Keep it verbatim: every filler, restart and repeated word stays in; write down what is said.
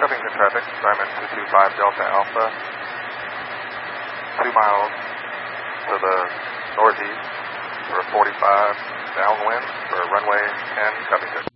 Covington traffic, Garmin two two five Delta Alpha, two miles to the northeast for forty-five downwind for runway ten Covington.